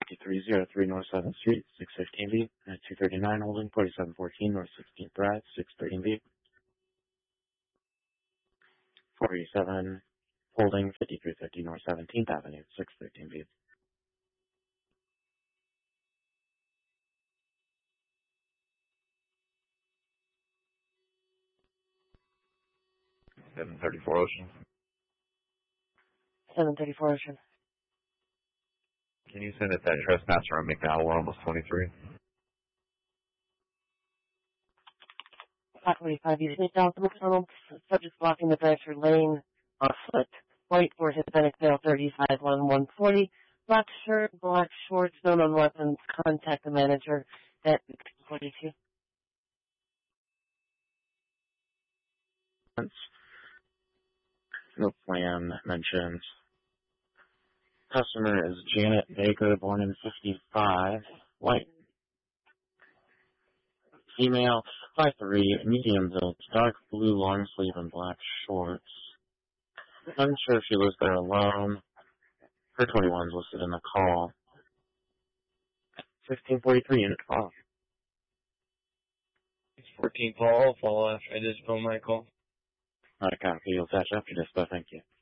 5303 North 7th Street, 615B, at 239 holding 4714 North 16th Drive, 613B. 47 holding 5350 North 17th Avenue, 613B. 734 Ocean. 734 Ocean. Can you send it that trespasser on McDowell? We're almost 23. 545 East McDowell to McDonald's. Subject blocking the drive-through lane on foot. White for Hispanic male 35, 140. Black shirt, black shorts, known on weapons. Contact the manager at 42. No plan mentions. Customer is Janet Baker, born in 55, white. Female, 5'3", medium build, dark blue long sleeve and black shorts. Unsure if she lives there alone. Her 21 is listed in the call. 1543 unit call. 14 Paul, follow after I just phone my call. Not a copy. You'll catch after this, but thank you.